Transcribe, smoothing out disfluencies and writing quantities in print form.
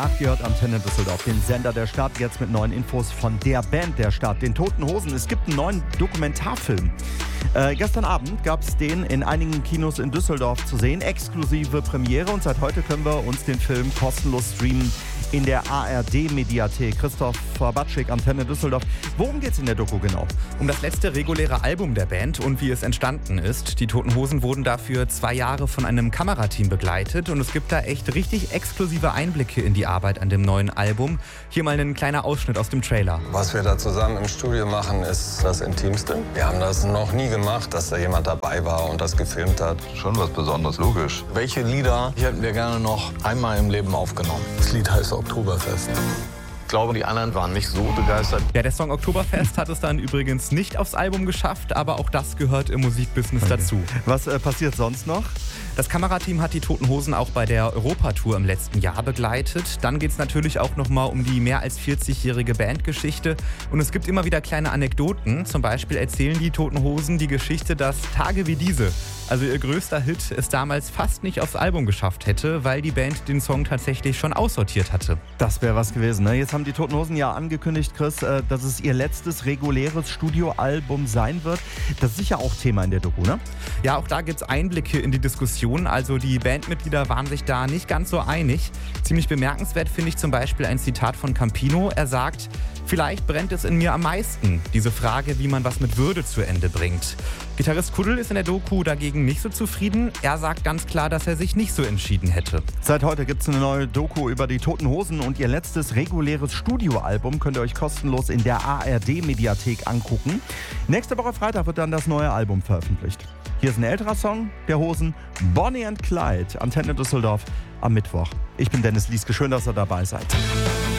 Gehört Antenne Düsseldorf, den Sender der Stadt, jetzt mit neuen Infos von der Band der Stadt, den Toten Hosen. Es gibt einen neuen Dokumentarfilm. Gestern Abend gab es den in einigen Kinos in Düsseldorf zu sehen, exklusive Premiere, und seit heute können wir uns den Film kostenlos streamen in der ARD-Mediathek. Christoph Batschik, Antenne Düsseldorf. Worum geht's in der Doku genau? Um das letzte reguläre Album der Band und wie es entstanden ist. Die Toten Hosen wurden dafür 2 Jahre von einem Kamerateam begleitet und es gibt da echt richtig exklusive Einblicke in die Arbeit an dem neuen Album. Hier mal ein kleiner Ausschnitt aus dem Trailer. Was wir da zusammen im Studio machen, ist das Intimste. Wir haben das noch nie gemacht, dass da jemand dabei war und das gefilmt hat. Schon was Besonderes, logisch. Welche Lieder hätten wir gerne noch einmal im Leben aufgenommen? Das Lied heißt Oktoberfest. Ich glaube, die anderen waren nicht so begeistert. Ja, der Song Oktoberfest hat es dann übrigens nicht aufs Album geschafft, aber auch das gehört im Musikbusiness dazu. Was passiert sonst noch? Das Kamerateam hat die Toten Hosen auch bei der Europatour im letzten Jahr begleitet. Dann geht es natürlich auch nochmal um die mehr als 40-jährige Bandgeschichte. Und es gibt immer wieder kleine Anekdoten. Zum Beispiel erzählen die Toten Hosen die Geschichte, dass Tage wie diese, also ihr größter Hit, es damals fast nicht aufs Album geschafft hätte, weil die Band den Song tatsächlich schon aussortiert hatte. Das wäre was gewesen, ne? Jetzt haben die Toten Hosen ja angekündigt, Chris, dass es ihr letztes reguläres Studioalbum sein wird. Das ist sicher auch Thema in der Doku, ne? Ja, auch da gibt es Einblicke in die Diskussion. Also die Bandmitglieder waren sich da nicht ganz so einig. Ziemlich bemerkenswert finde ich zum Beispiel ein Zitat von Campino. Er sagt: Vielleicht brennt es in mir am meisten. Diese Frage, wie man was mit Würde zu Ende bringt. Gitarrist Kuddel ist in der Doku dagegen nicht so zufrieden. Er sagt ganz klar, dass er sich nicht so entschieden hätte. Seit heute gibt es eine neue Doku über die Toten Hosen und ihr letztes reguläres Studioalbum könnt ihr euch kostenlos in der ARD-Mediathek angucken. Nächste Woche Freitag wird dann das neue Album veröffentlicht. Hier ist ein älterer Song der Hosen, Bonnie and Clyde, Antenne Düsseldorf am Mittwoch. Ich bin Dennis Lieske, schön, dass ihr dabei seid.